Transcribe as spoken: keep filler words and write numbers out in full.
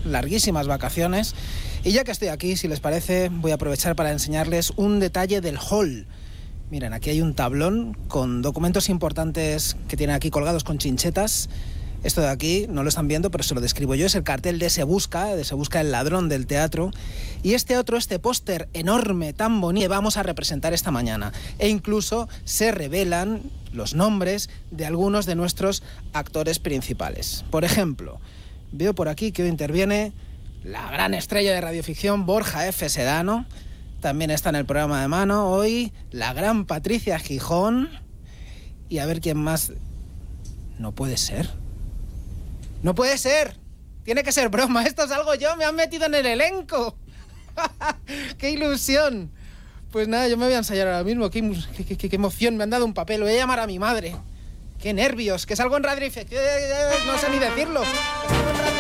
unas larguísimas vacaciones. Y ya que estoy aquí, si les parece, voy a aprovechar para enseñarles un detalle del hall. Miren, aquí hay un tablón con documentos importantes que tienen aquí colgados con chinchetas. Esto de aquí no lo están viendo, pero se lo describo yo. Es el cartel de Se Busca, de Se Busca el ladrón del teatro. Y este otro, este póster enorme, tan bonito, que vamos a representar esta mañana. E incluso se revelan los nombres de algunos de nuestros actores principales. Por ejemplo, veo por aquí que hoy interviene la gran estrella de radioficción Borja F. Sedano. También está en el programa de mano hoy la gran Patricia Gijón. Y a ver quién más... No puede ser. ¡No puede ser! Tiene que ser broma. Esto es algo yo. Me han metido en el elenco. ¡Qué ilusión! Pues nada, yo me voy a ensayar ahora mismo. ¡Qué, qué, qué, qué emoción! Me han dado un papel. Voy a llamar a mi madre. ¡Qué nervios! ¡Que salgo en radio! No sé ni decirlo.